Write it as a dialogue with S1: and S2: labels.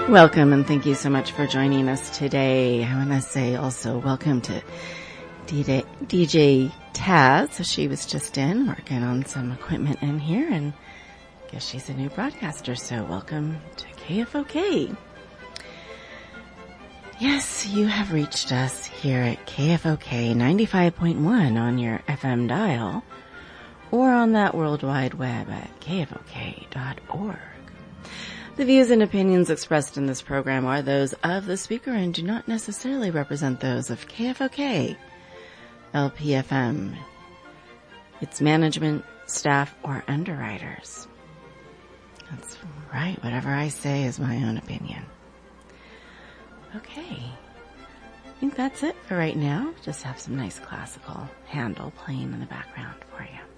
S1: Welcome and thank you so much for joining us today. I want to say also welcome to DJ Taz. So she was just in working on some equipment in here, and I guess she's a new broadcaster. So welcome to KFOK. Yes, you have reached us here at KFOK 95.1 on your FM dial or on that World Wide Web at kfok.org. The views and opinions expressed in this program are those of the speaker and do not necessarily represent those of KFOK, LPFM, its management, staff, or underwriters. That's right. Whatever I say is my own opinion. Okay. I think that's it for right now. Just have some nice classical Handel playing in the background for you.